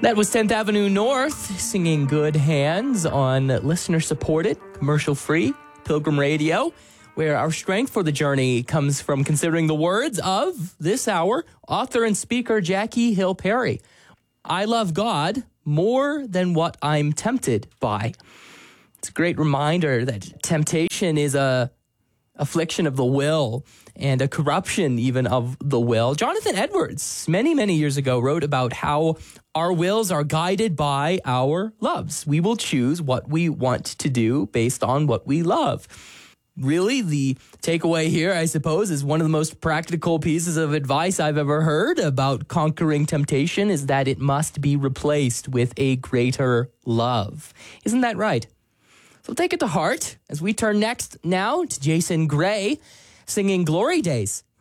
That was 10th Avenue North singing Good Hands on listener-supported, commercial-free Pilgrim Radio, where our strength for the journey comes from considering the words of this hour, author and speaker Jackie Hill Perry. I love God more than what I'm tempted by. It's a great reminder that temptation is a affliction of the will and a corruption even of the will. Jonathan Edwards, many, many years ago, wrote about how our wills are guided by our loves. We will choose what we want to do based on what we love. Really, the takeaway here, I suppose, is one of the most practical pieces of advice I've ever heard about conquering temptation is that it must be replaced with a greater love. Isn't that right? So take it to heart as we turn next now to Jason Gray singing Glory Days.